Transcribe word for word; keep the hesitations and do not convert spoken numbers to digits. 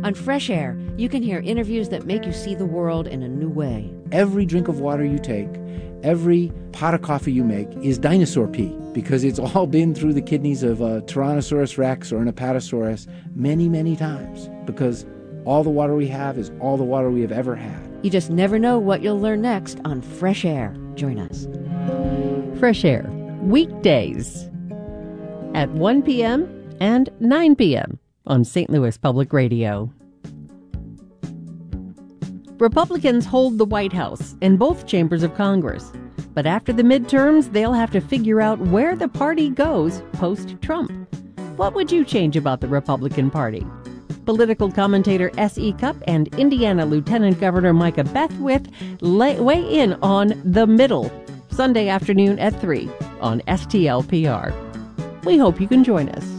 On Fresh Air, you can hear interviews that make you see the world in a new way. Every drink of water you take, every pot of coffee you make is dinosaur pee, because it's all been through the kidneys of a Tyrannosaurus rex or an Apatosaurus many, many times, because all the water we have is all the water we have ever had. You just never know what you'll learn next on Fresh Air. Join us. Fresh Air, weekdays at one p.m. and nine p.m. on Saint Louis Public Radio. Republicans hold the White House in both chambers of Congress. But after the midterms, they'll have to figure out where the party goes post-Trump. What would you change about the Republican Party? Political commentator S E. Cupp and Indiana Lieutenant Governor Micah Beckwith lay, weigh in on The Middle, Sunday afternoon at three on S T L P R. We hope you can join us.